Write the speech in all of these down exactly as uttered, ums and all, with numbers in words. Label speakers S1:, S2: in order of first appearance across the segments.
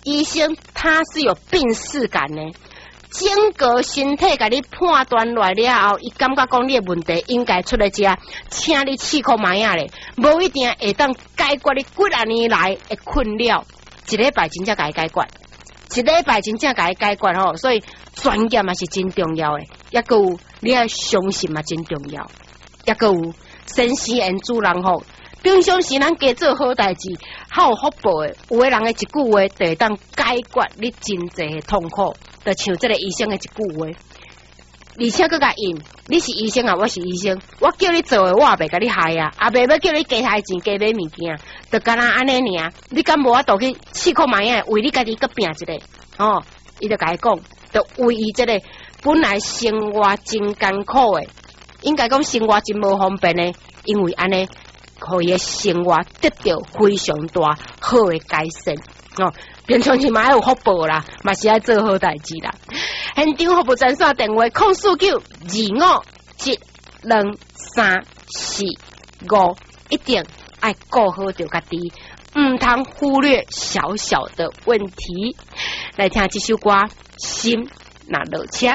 S1: 医生他是有病识感的。整个身体甲你判断来了后，伊感觉讲你的问题应该出来遮，请你试看卖啊咧，无一定会当解决你几啊年来的困扰，一礼拜真正甲伊解决，一礼拜真正甲伊解决吼，所以专业嘛是真重要的，抑个有你要相信嘛真重要，抑个有先生缘主人吼。平常时咱加做好代志，较有福报的，有的人的一句话，就会当解决你真侪的痛苦。就像这个医生的一句话，而且佮甲应，你是医生啊，我是医生，我叫你做的，我也袂甲你害啊，也袂要叫你加害钱、加买物件，就干那安尼尔。你敢无法度去试看卖啊？为你家己佮拼一个哦，伊就甲伊讲，就为伊这个本来生活真艰苦的，应该讲生活真无方便的，因为安尼。可以生活得到非常大好的改善哦，平常时嘛有福报啦，嘛是爱做好代志啦。现场服务专线电话：空四九二五七两三四五，一定爱顾好着家己，唔通忽略小小的问题。来听这首歌《心那落车》。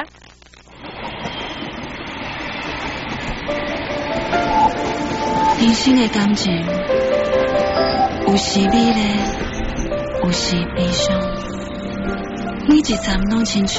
S2: 人生的感情，有时美丽，有时悲伤，每一站拢亲像